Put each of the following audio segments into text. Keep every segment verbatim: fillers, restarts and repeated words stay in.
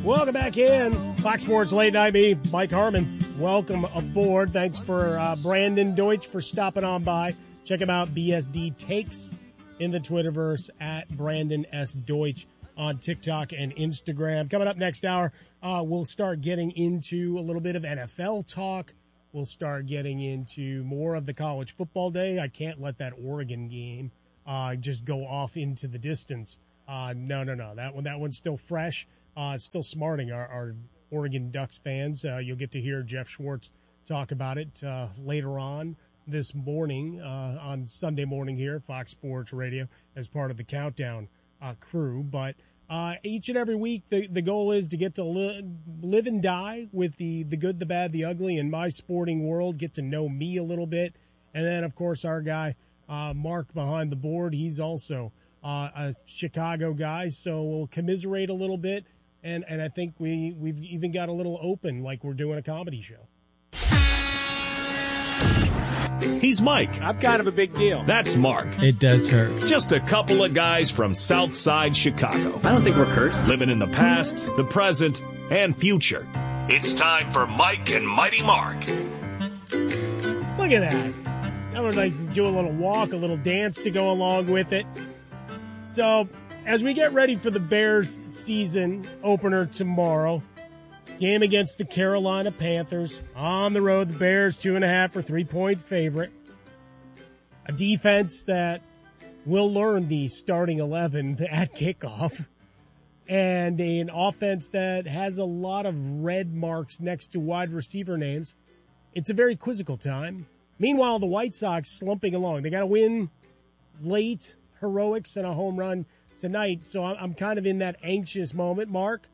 Welcome back in. Fox Sports Late Night, me, Mike Harmon. Welcome aboard. Thanks for uh, Brandon Deutsch for stopping on by. Check him out, B S D Takes, in the Twitterverse, at Brandon S. Deutsch on TikTok and Instagram. Coming up next hour, uh, we'll start getting into a little bit of N F L talk. We'll start getting into more of the college football day. I can't let that Oregon game uh, just go off into the distance. Uh, no, no, no. That one, that one's still fresh. Uh, it's still smarting our, our Oregon Ducks fans. Uh, you'll get to hear Jeff Schwartz talk about it uh, later on this morning uh, on Sunday morning here at Fox Sports Radio as part of the Countdown uh, crew. But uh, each and every week, the, the goal is to get to li- live and die with the, the good, the bad, the ugly in my sporting world, get to know me a little bit. And then, of course, our guy, uh, Mark behind the board, he's also uh, a Chicago guy, so we'll commiserate a little bit. And and I think we, we've even got a little open like we're doing a comedy show. He's Mike. I'm kind of a big deal. That's Mark. It does hurt. Just a couple of guys from South Side Chicago. I don't think we're cursed. Living in the past, the present, and future. It's time for Mike and Mighty Mark. Look at that. I would like to do a little walk, a little dance to go along with it. So, as we get ready for the Bears season opener tomorrow, game against the Carolina Panthers, on the road, the Bears two and a half or three point favorite. A defense that will learn the starting eleven at kickoff, and an offense that has a lot of red marks next to wide receiver names. It's a very quizzical time. Meanwhile, the White Sox slumping along. They got to win late, heroics, and a home run tonight, so I'm kind of in that anxious moment. Mark?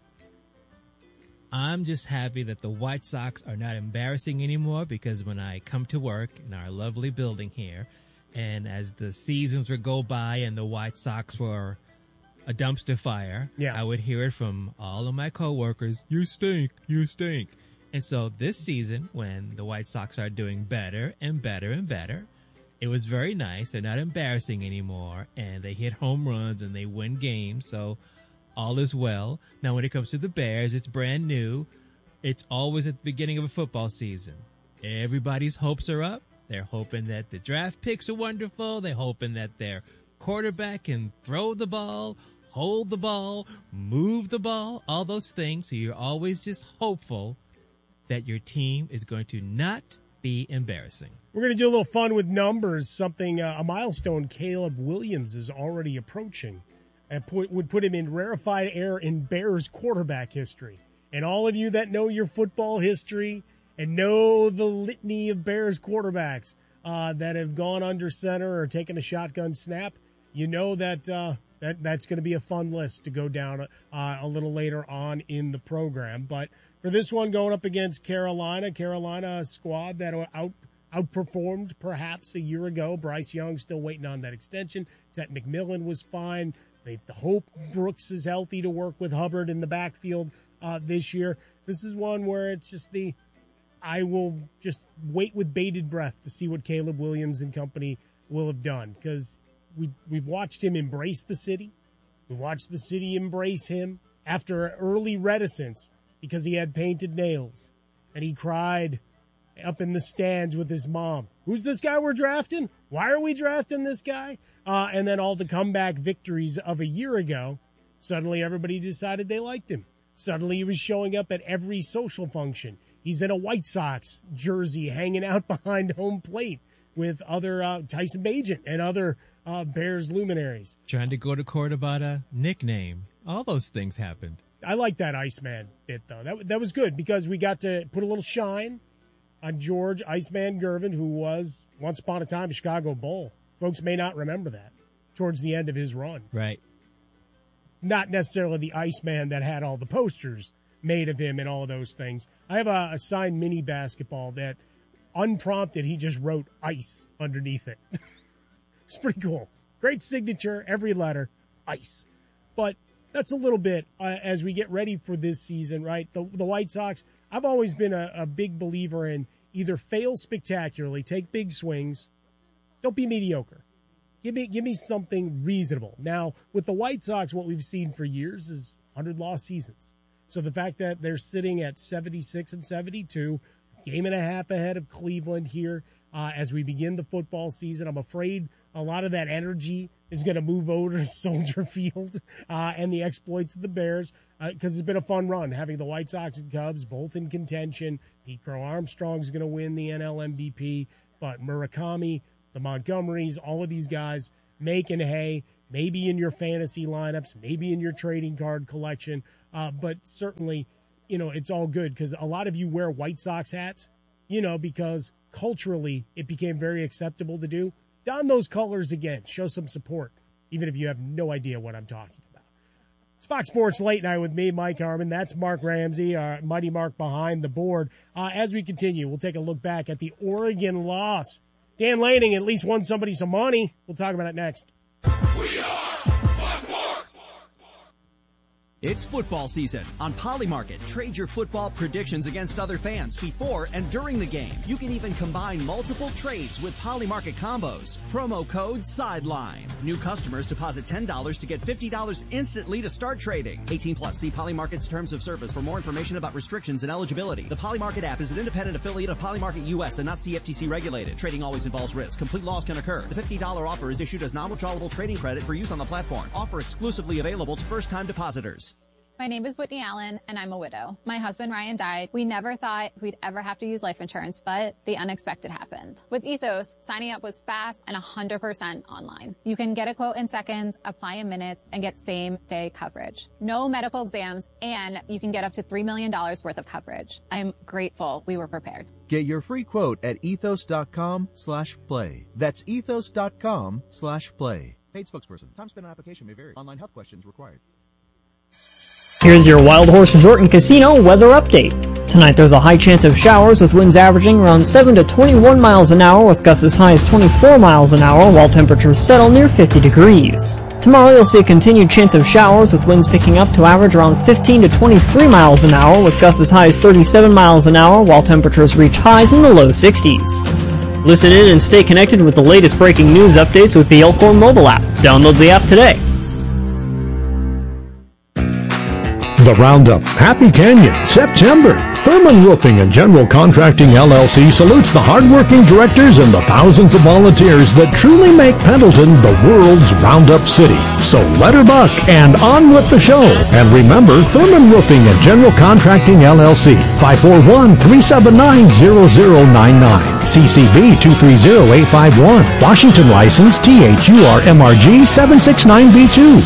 I'm just happy that the White Sox are not embarrassing anymore, because when I come to work in our lovely building here, and as the seasons would go by and the White Sox were a dumpster fire, yeah. I would hear it from all of my coworkers, you stink, you stink. And so this season, when the White Sox are doing better and better and better, it was very nice. They're not embarrassing anymore, and they hit home runs and they win games, so all is well. Now, when it comes to the Bears, it's brand new. It's always at the beginning of a football season. Everybody's hopes are up. They're hoping that the draft picks are wonderful. They're hoping that their quarterback can throw the ball, hold the ball, move the ball, all those things. So you're always just hopeful that your team is going to not be embarrassing. We're going to do a little fun with numbers, something, uh, a milestone Caleb Williams is already approaching. And put, would put him in rarefied air in Bears quarterback history. And all of you that know your football history and know the litany of Bears quarterbacks uh, that have gone under center or taken a shotgun snap, you know that uh, that that's going to be a fun list to go down uh, a little later on in the program. But for this one, going up against Carolina, Carolina squad that out outperformed perhaps a year ago. Bryce Young still waiting on that extension. Ted McMillan was fine. They hope Brooks is healthy to work with Hubbard in the backfield uh, this year. This is one where it's just the, I will just wait with bated breath to see what Caleb Williams and company will have done, because we, we've watched him embrace the city. We watched the city embrace him after early reticence because he had painted nails, and he cried up in the stands with his mom. Who's this guy we're drafting? Why are we drafting this guy? Uh, and then all the comeback victories of a year ago, suddenly everybody decided they liked him. Suddenly he was showing up at every social function. He's in a White Sox jersey hanging out behind home plate with other uh, Tyson Bagent and other uh, Bears luminaries. Trying to go to court about a nickname. All those things happened. I like that Iceman bit, though. That, that was good because we got to put a little shine on George Iceman Gervin, who was once upon a time a Chicago Bull. Folks may not remember that towards the end of his run. Right. Not necessarily the Iceman that had all the posters made of him and all of those things. I have a, a signed mini basketball that, unprompted, he just wrote ice underneath it. It's pretty cool. Great signature, every letter, ice. But that's a little bit uh, as we get ready for this season, right? The, the White Sox, I've always been a, a big believer in either fail spectacularly, take big swings, don't be mediocre. Give me give me something reasonable. Now, with the White Sox, what we've seen for years is one hundred loss seasons. So the fact that they're sitting at seventy-six and seventy-two, game and a half ahead of Cleveland here uh, as we begin the football season, I'm afraid a lot of that energy is going to move over to Soldier Field uh, and the exploits of the Bears because uh, it's been a fun run having the White Sox and Cubs both in contention. Pete Crow Armstrong's going to win the N L M V P, but Murakami, the Montgomerys, all of these guys making hay, maybe in your fantasy lineups, maybe in your trading card collection, uh, but certainly, you know, it's all good because a lot of you wear White Sox hats, you know, because culturally it became very acceptable to do. Don those colors again. Show some support, even if you have no idea what I'm talking about. It's Fox Sports Late Night with me, Mike Harmon. That's Mark Ramsey, our Mighty Mark behind the board. Uh, as we continue, we'll take a look back at the Oregon loss. Dan Lanning at least won somebody some money. We'll talk about it next. We are Fox Sports. It's football season. On Polymarket, trade your football predictions against other fans before and during the game. You can even combine multiple trades with Polymarket combos. Promo code SIDELINE. New customers deposit ten dollars to get fifty dollars instantly to start trading. eighteen plus. See Polymarket's terms of service for more information about restrictions and eligibility. The Polymarket app is an independent affiliate of Polymarket U S and not C F T C regulated. Trading always involves risk. Complete loss can occur. The fifty dollars offer is issued as non-withdrawable trading credit for use on the platform. Offer exclusively available to first-time depositors. My name is Whitney Allen, and I'm a widow. My husband, Ryan, died. We never thought we'd ever have to use life insurance, but the unexpected happened. With Ethos, signing up was fast and one hundred percent online. You can get a quote in seconds, apply in minutes, and get same-day coverage. No medical exams, and you can get up to three million dollars worth of coverage. I'm grateful we were prepared. Get your free quote at ethos.com slash play. That's ethos.com slash play. Paid spokesperson. Time spent on application may vary. Online health questions required. Here's your Wild Horse Resort and Casino weather update. Tonight there's a high chance of showers with winds averaging around seven to twenty-one miles an hour with gusts as high as twenty-four miles an hour while temperatures settle near fifty degrees. Tomorrow you'll see a continued chance of showers with winds picking up to average around fifteen to twenty-three miles an hour with gusts as high as thirty-seven miles an hour while temperatures reach highs in the low sixties. Listen in and stay connected with the latest breaking news updates with the Elkhorn mobile app. Download the app today. The Roundup, Happy Canyon, September. Thurman Roofing and General Contracting L L C salutes the hardworking directors and the thousands of volunteers that truly make Pendleton the world's Roundup city. So let her buck and on with the show. And remember, Thurman Roofing and General Contracting L L C, five four one, three seven nine, zero zero nine nine. C C B two three zero eight five one. Washington license T H U R M R G seven six nine B two.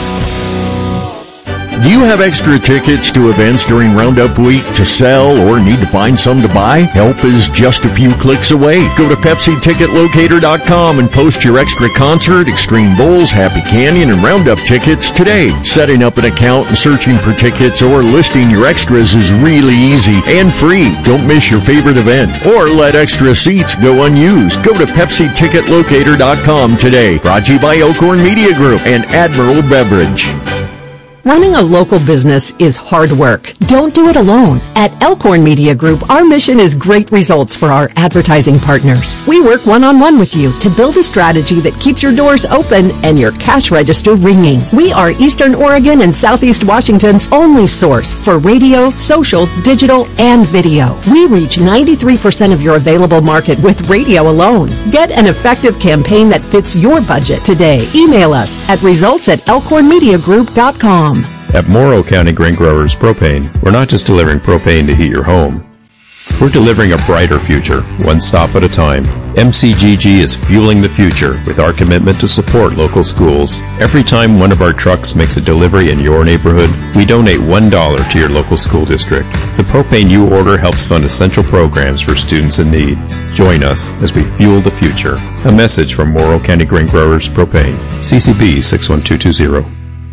Do you have extra tickets to events during Roundup Week to sell or need to find some to buy? Help is just a few clicks away. Go to Pepsi Ticket Locator dot com and post your extra concert, Extreme Bulls, Happy Canyon, and Roundup tickets today. Setting up an account and searching for tickets or listing your extras is really easy and free. Don't miss your favorite event or let extra seats go unused. Go to Pepsi Ticket Locator dot com today. Brought to you by Elkhorn Media Group and Admiral Beverage. Running a local business is hard work. Don't do it alone. At Elkhorn Media Group, our mission is great results for our advertising partners. We work one-on-one with you to build a strategy that keeps your doors open and your cash register ringing. We are Eastern Oregon and Southeast Washington's only source for radio, social, digital, and video. We reach ninety-three percent of your available market with radio alone. Get an effective campaign that fits your budget today. Email us at results at elkhorn media group dot com. At Morrow County Grain Growers Propane, we're not just delivering propane to heat your home. We're delivering a brighter future, one stop at a time. M C G G is fueling the future with our commitment to support local schools. Every time one of our trucks makes a delivery in your neighborhood, we donate one dollar to your local school district. The propane you order helps fund essential programs for students in need. Join us as we fuel the future. A message from Morrow County Grain Growers Propane. C C B six one two two zero.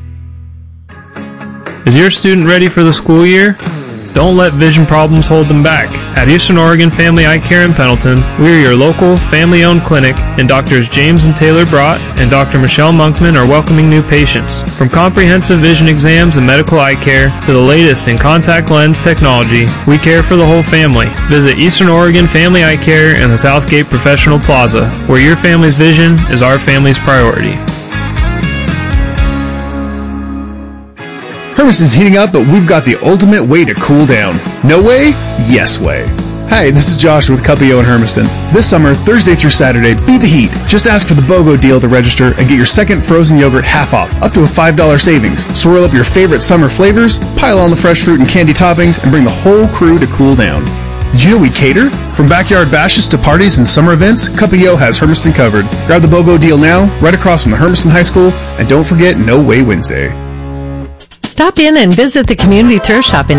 Is your student ready for the school year? Don't let vision problems hold them back. At Eastern Oregon Family Eye Care in Pendleton, we are your local family-owned clinic, and Doctors James and Taylor Brott and Doctor Michelle Monkman are welcoming new patients. From comprehensive vision exams and medical eye care to the latest in contact lens technology, we care for the whole family. Visit Eastern Oregon Family Eye Care in the Southgate Professional Plaza, where your family's vision is our family's priority. Hermiston's heating up, but we've got the ultimate way to cool down. No way? Yes way. Hi, this is Josh with Cuppio in Hermiston. This summer, Thursday through Saturday, beat the heat. Just ask for the BOGO deal to register and get your second frozen yogurt half off, up to a five dollars savings. Swirl up your favorite summer flavors, pile on the fresh fruit and candy toppings, and bring the whole crew to cool down. Did you know we cater? From backyard bashes to parties and summer events, Cuppio has Hermiston covered. Grab the BOGO deal now, right across from the Hermiston High School, and don't forget No Way Wednesday. Stop in and visit the Community Thrift Shop in